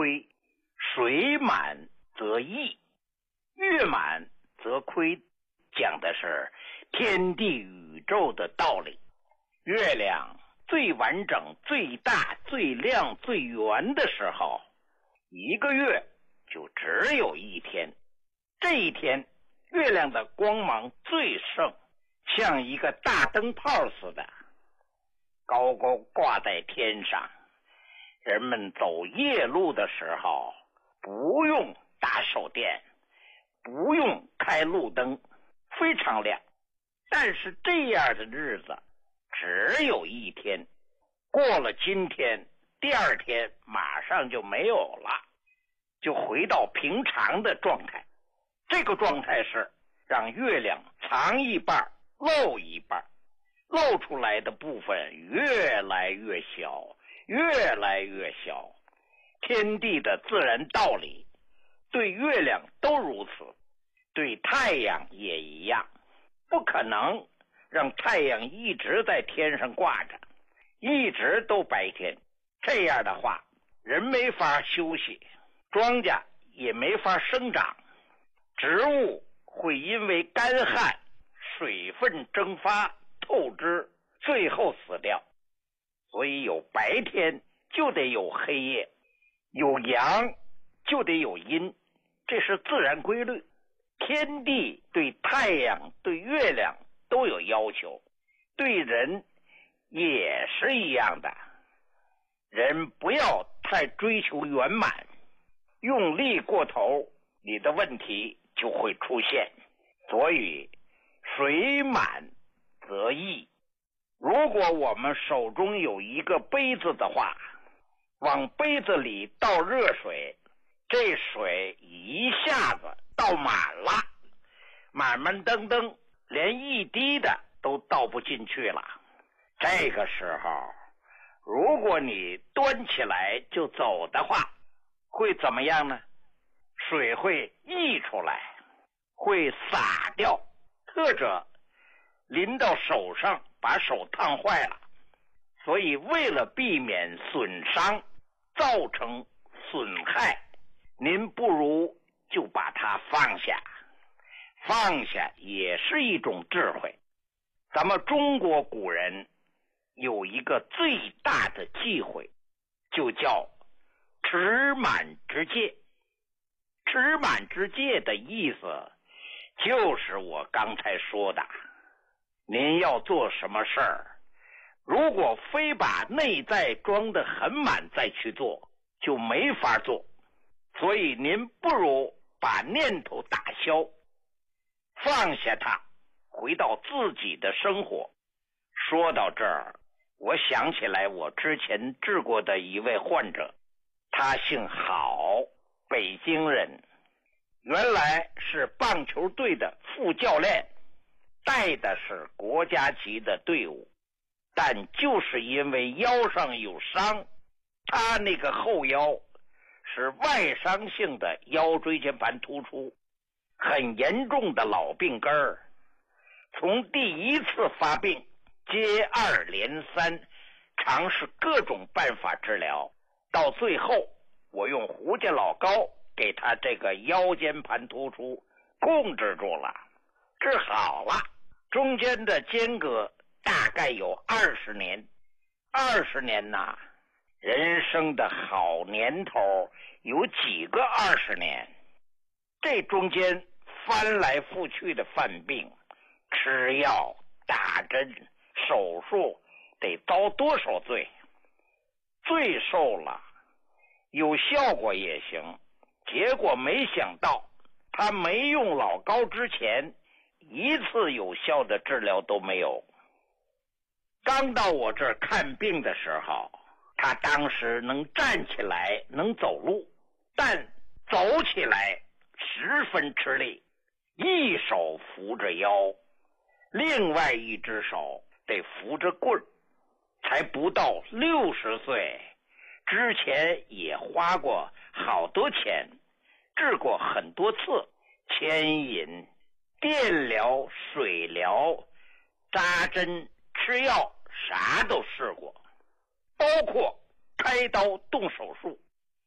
亏，水满则溢，月满则亏，讲的是天地宇宙的道理。月亮最完整、最大、最亮、最圆的时候，一个月就只有一天。这一天，月亮的光芒最盛，像一个大灯泡似的，高高挂在天上。人们走夜路的时候，不用打手电，不用开路灯，非常亮。但是这样的日子只有一天，过了今天，第二天马上就没有了，就回到平常的状态。这个状态是让月亮藏一半露一半，露出来的部分越来越小，越来越小。天地的自然道理对月亮都如此，对太阳也一样。不可能让太阳一直在天上挂着，一直都白天，这样的话人没法休息，庄稼也没法生长，植物会因为干旱水分蒸发透支，最后死掉。所以有白天就得有黑夜，有阳就得有阴，这是自然规律。天地对太阳对月亮都有要求，对人也是一样的。人不要太追求圆满，用力过头，你的问题就会出现。所以水满则溢。如果我们手中有一个杯子的话，往杯子里倒热水，这水一下子倒满了，满满登登，连一滴的都倒不进去了。这个时候如果你端起来就走的话，会怎么样呢？水会溢出来，会洒掉，或者淋到手上，把手烫坏了。所以为了避免损伤造成损害，您不如就把它放下。放下也是一种智慧。咱们中国古人有一个最大的忌讳，就叫持满之戒。持满之戒的意思就是我刚才说的，您要做什么事儿，如果非把内在装得很满再去做，就没法做。所以您不如把念头打消，放下它，回到自己的生活。说到这儿，我想起来我之前治过的一位患者，他姓郝，北京人，原来是棒球队的副教练，带的是国家级的队伍，但就是因为腰上有伤，他那个后腰是外伤性的腰椎间盘突出，很严重的老病根儿。从第一次发病接二连三，尝试各种办法治疗，到最后我用胡家老膏给他这个腰间盘突出控制住了，治好了。中间的间隔大概有20年，20年呐，人生的好年头有几个20年？这中间翻来覆去的犯病，吃药、打针、手术，得遭多少罪？罪受了，有效果也行，结果没想到他没用老膏之前，一次有效的治疗都没有。刚到我这儿看病的时候，他当时能站起来，能走路，但走起来十分吃力，一手扶着腰，另外一只手得扶着棍儿。才不到60岁，之前也花过好多钱，治过很多次，牵引、电疗、水疗、扎针、吃药，啥都试过，包括开刀动手术。到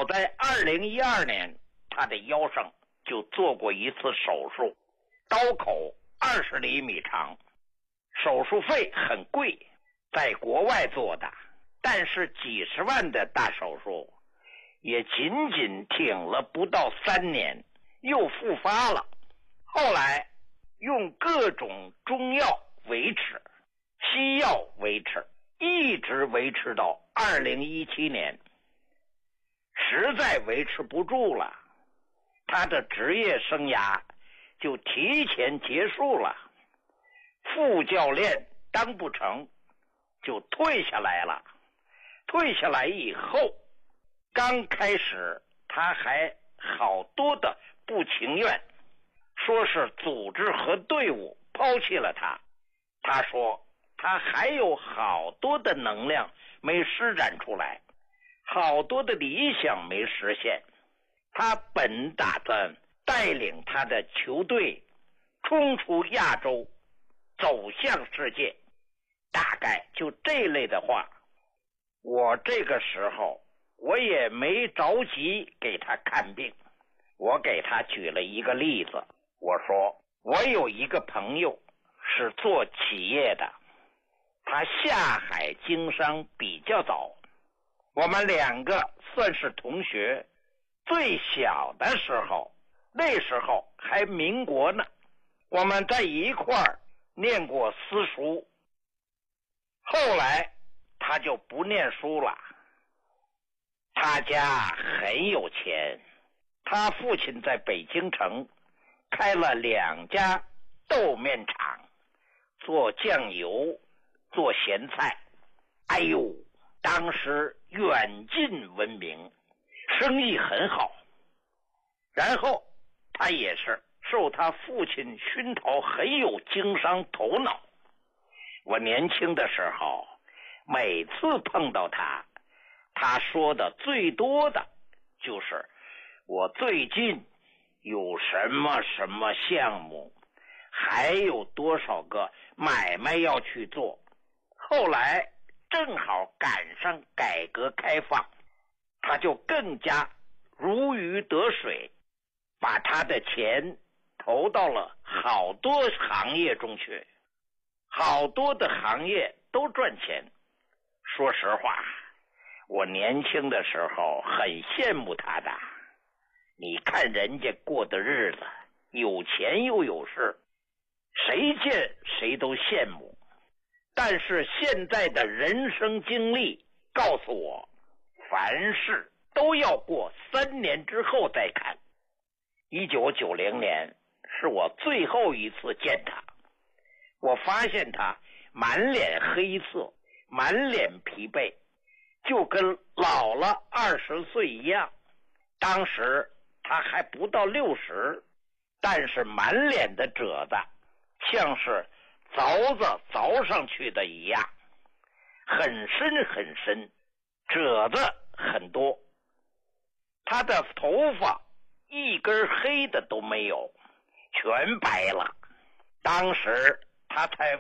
早在2012年，他的腰上就做过一次手术，刀口20厘米长，手术费很贵，在国外做的，但是几十万的大手术也仅仅挺了不到3年，又复发了。后来用各种中药维持，西药维持，一直维持到2017年，实在维持不住了，他的职业生涯就提前结束了。副教练当不成，就退下来了。退下来以后，刚开始他还好多的不情愿，说是组织和队伍抛弃了他。他说他还有好多的能量没施展出来，好多的理想没实现。他本打算带领他的球队冲出亚洲，走向世界，大概就这类的话。我这个时候我也没着急给他看病，我给他举了一个例子，我说我有一个朋友是做企业的，他下海经商比较早，我们2个算是同学。最小的时候，那时候还民国呢，我们在一块儿念过私塾。后来他就不念书了。他家很有钱，他父亲在北京城开了2家豆面厂，做酱油，做咸菜。哎呦，当时远近闻名，生意很好。然后他也是受他父亲熏陶，很有经商头脑。我年轻的时候每次碰到他，他说的最多的就是我最近有什么什么项目，还有多少个买卖要去做。后来正好赶上改革开放，他就更加如鱼得水，把他的钱投到了好多行业中去，好多的行业都赚钱。说实话，我年轻的时候很羡慕他的。你看人家过的日子，有钱又有势，谁见谁都羡慕。但是现在的人生经历告诉我，凡事都要过3年之后再看。1990年是我最后一次见他，我发现他满脸黑色，满脸疲惫，就跟老了20岁一样。当时他还不到60，但是满脸的褶子，像是凿子凿上去的一样，很深很深，褶子很多。他的头发一根黑的都没有，全白了。当时他才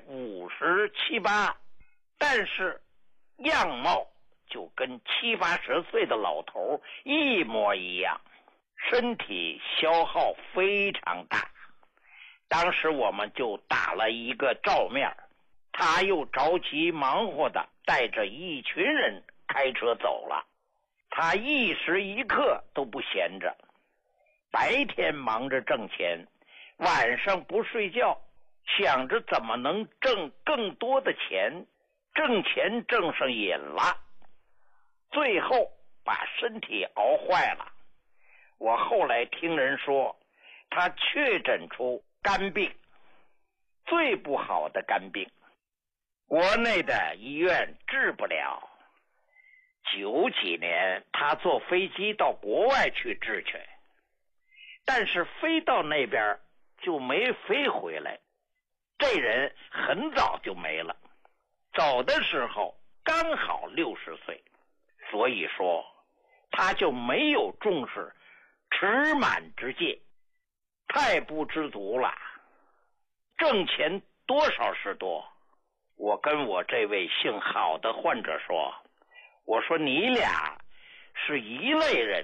57、58，但是样貌就跟70、80岁的老头一模一样，身体消耗非常大。当时我们就打了一个照面，他又着急忙活的带着一群人开车走了。他一时一刻都不闲着，白天忙着挣钱，晚上不睡觉，想着怎么能挣更多的钱，挣钱挣上瘾了，最后把身体熬坏了。我后来听人说，他确诊出肝病，最不好的肝病，国内的医院治不了。90几年他坐飞机到国外去治去，但是飞到那边就没飞回来。这人很早就没了，走的时候刚好60岁，所以说他就没有重视持满之戒，太不知足了。挣钱多少是多。我跟我这位姓郝的患者说，我说你俩是一类人。